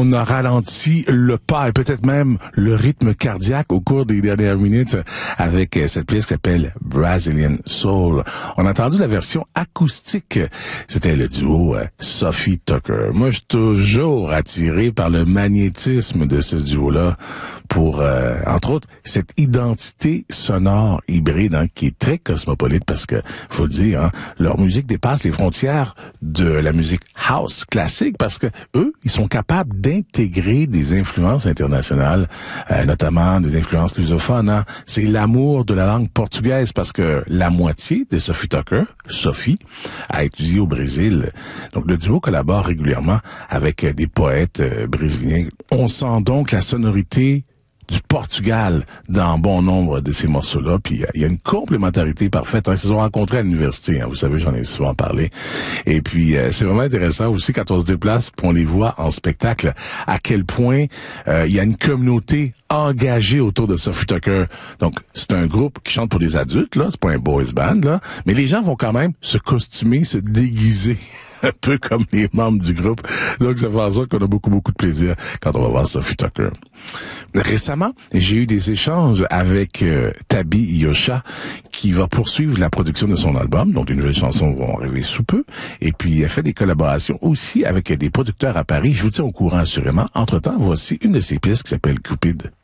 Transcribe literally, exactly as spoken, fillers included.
on a ralenti le pas et peut-être même le rythme cardiaque au cours des dernières minutes avec cette pièce qui s'appelle Brazilian Soul. On a entendu la version acoustique. C'était le duo euh, Sophie Tucker. Moi, je suis toujours attiré par le magnétisme de ce duo-là pour, euh, entre autres, cette identité sonore hybride hein, qui est très cosmopolite parce que, faut le dire, hein, leur musique dépasse les frontières de la musique house classique parce que eux, ils sont capables d'intégrer des influences internationales, euh, notamment des influences lusophones. Hein. C'est l'amour de la langue portugaise parce que la moitié de Sophie Tucker, Sophie, a étudié au Brésil. Donc le duo collabore régulièrement avec des poètes euh, brésiliens. On sent donc la sonorité du Portugal dans bon nombre de ces morceaux-là, puis il y a une complémentarité parfaite. Hein. Ils se sont rencontrés à l'université, hein. Vous savez, j'en ai souvent parlé. Et puis, euh, c'est vraiment intéressant aussi quand on se déplace, puis on les voit en spectacle, à quel point euh, il y a une communauté engagée autour de Sophie Tucker. Donc, c'est un groupe qui chante pour des adultes, là, c'est pas un boys band, là, mais les gens vont quand même se costumer, se déguiser, un peu comme les membres du groupe. Donc, ça fait en sorte qu'on a beaucoup, beaucoup de plaisir quand on va voir Sophie Tucker. Récemment, j'ai eu des échanges avec euh, Tabi Yosha, qui va poursuivre la production de son album, donc des nouvelles chansons vont arriver sous peu, et puis elle fait des collaborations aussi avec des producteurs à Paris. Je vous tiens au courant assurément. Entre-temps, voici une de ses pièces qui s'appelle Cupid.